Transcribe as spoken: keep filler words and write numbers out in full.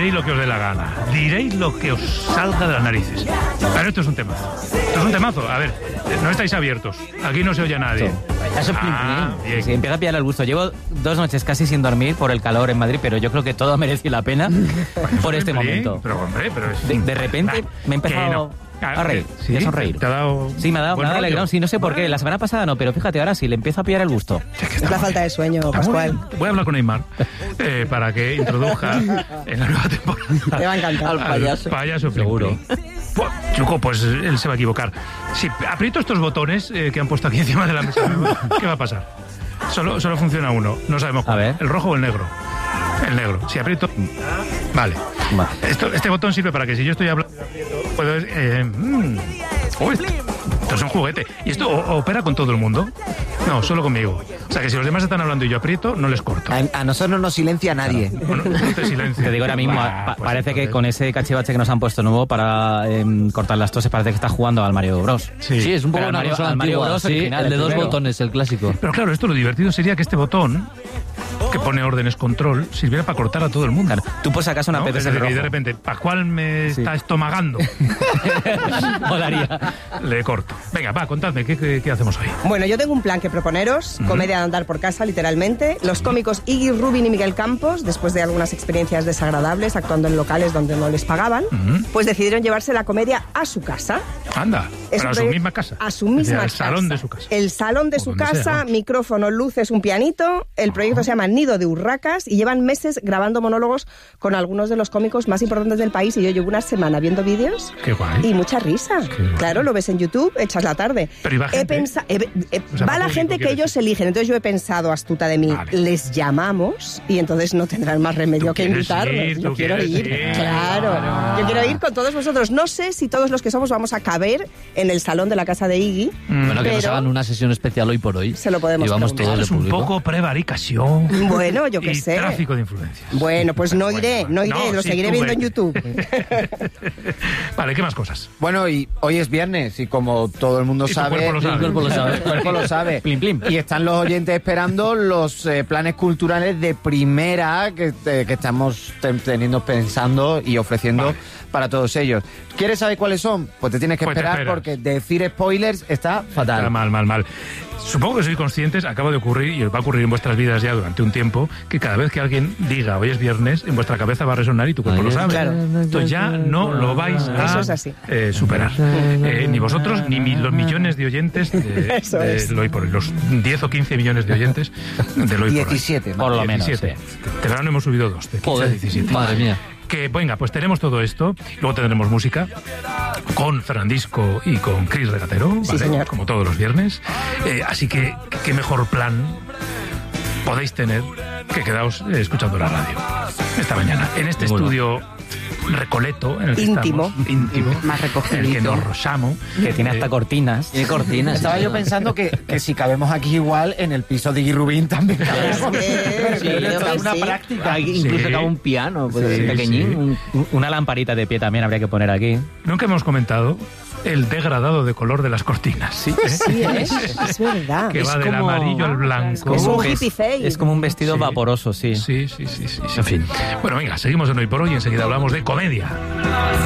diréis lo que os dé la gana. Diréis lo que os salga de las narices. Pero esto es un temazo. Esto es un temazo. A ver, no estáis abiertos. Aquí no se oye a nadie. Eso es Ah, bien. Sí, empieza a pillar el gusto. Llevo dos noches casi sin dormir por el calor en Madrid, pero yo creo que todo merece la pena por este Plin, momento. Pero, hombre, pero es... De, de repente me he empezado no. a reír, ¿Sí? a sonreír. ¿Te ha dado Sí, me ha dado, me buen ha dado rollo? alegrón. Sí, no sé por qué. La semana pasada no, pero fíjate, ahora sí, le empiezo a pillar el gusto. Es la falta de sueño, Está muy Pascual. bien. Voy a hablar con Neymar eh, para que introduzca en la nueva temporada Te va a encantar. Al payaso. payaso Seguro. Pues, Chuco, pues él se va a equivocar. Si aprieto estos botones eh, que han puesto aquí encima de la mesa, ¿qué va a pasar? Solo, solo funciona uno, no sabemos cuál. A ver. ¿El rojo o el negro? El negro. Si aprieto... Vale. Va. Esto, este botón sirve para que si yo estoy hablando... Puedo... Eh, mm, uy, esto es un juguete. ¿Y esto o- opera con todo el mundo? No, solo conmigo. O sea que si los demás están hablando y yo aprieto, no les corto. A, a nosotros no nos silencia nadie. Bueno, este silencio. Te digo ahora mismo, Bah, pa- pues parece que entonces- con ese cachivache que nos han puesto nuevo para em, cortar las toses, parece que está jugando al Mario Bros. Sí. Sí, es un poco Pero al una Mario- cosa al Mario antigua. Bros Sí, original, el de el dos primero. botones, el clásico. Pero claro, esto lo divertido sería que este botón, que pone órdenes control, sirviera para cortar a todo el mundo. Claro, tú por si acaso una ¿No? vez Es de decir, que de rojo. repente, Pascual me Sí. está estomagando. Molaría. Le corto. Venga, va, contadme, ¿qué, qué, qué hacemos hoy? Bueno, yo tengo un plan que proponeros, comedia de andar por casa, literalmente. Los cómicos Iggy Rubin y Miguel Campos, después de algunas experiencias desagradables actuando en locales donde no les pagaban, pues decidieron llevarse la comedia a su casa. Anda, Es pero un a su proyecto- misma casa. A su misma Es decir, al casa. salón de su casa. El salón de O su donde casa, sea, ¿no? micrófono, luces, un pianito. El proyecto se llama Nido de Urracas y llevan meses grabando monólogos con algunos de los cómicos más importantes del país. Y yo llevo una semana viendo vídeos Qué guay. y mucha risa. guay. Claro, lo ves en YouTube, echas la tarde. Pero ¿y va He gente? pensa- he- he- O sea, va va la público, gente que quiero ellos decir. eligen. Entonces yo he pensado, astuta de mí, Vale. les llamamos y entonces no tendrán más remedio Tú que quieres invitarlos. ir, yo tú quiero quieres ir, ir. claro. Claro. Yo quiero ir con todos vosotros. No sé si todos los que somos vamos a caber en el salón de la casa de Iggy. Bueno, que nos pero- hagan una sesión especial hoy por hoy. Se lo podemos Y vamos preguntar. todos de Es un público. poco prevaricación. Bueno, yo qué y sé. tráfico de influencias. Bueno, pues no Bueno, iré, no iré, lo sí, seguiré tú viendo en vete. YouTube. Vale, ¿qué más cosas? Bueno, y hoy es viernes y como todo el mundo Y tu sabe... cuerpo lo sabe. El cuerpo lo sabe. El cuerpo lo sabe. Plim, plim. Y están los oyentes esperando los eh, planes culturales de primera que, eh, que estamos te- teniendo pensando y ofreciendo Vale. para todos ellos. ¿Quieres saber cuáles son? Pues te tienes que Pues te esperar esperas. porque decir spoilers está fatal. Está mal, mal, mal. Supongo que sois conscientes, acaba de ocurrir y os va a ocurrir en vuestras vidas ya durante un tiempo, que cada vez que alguien diga hoy es viernes, en vuestra cabeza va a resonar y tu cuerpo Ay, lo sabe. claro. Entonces ya no lo vais a Eso es así. eh, superar. Eh, ni vosotros, ni mi- los millones de oyentes de, Eso de es. Lo Hoy por Hoy, los diez o quince millones de oyentes de Lo Hoy por Hoy. diecisiete. Por lo menos, diecisiete. sí. De verano hemos subido dos, de quince a Joder, diecisiete. madre mía. Que venga, pues tenemos todo esto, luego tendremos música con Fernandisco y con Chris Regatero, ¿vale? Sí, señor. Como todos los viernes. Eh, así que, qué mejor plan podéis tener que quedaos eh, escuchando la radio esta mañana. En este Bueno. estudio recoleto, en el que Íntimo. estamos, íntimo, Más recogidito. en el que nos rosamos. Que tiene hasta Eh, cortinas. Tiene cortinas. Estaba yo pensando que, que si cabemos aquí igual, en el piso de Iggy Rubin también cabemos. que- Sí, yo esto que es una sí. práctica. Hay incluso Sí. cabe un piano, pues, Sí, pequeñín. sí. un- Una lamparita de pie también habría que poner aquí. Nunca hemos comentado el degradado de color de las cortinas. ¿Sí? Sí, es, es verdad. Que Es va del como- amarillo al blanco. Es un ves- hippie face. Es como un vestido Sí. vaporoso, sí. Sí, sí, sí, sí, sí. En fin. Bueno, venga, seguimos en Hoy por Hoy y enseguida hablamos de comedia.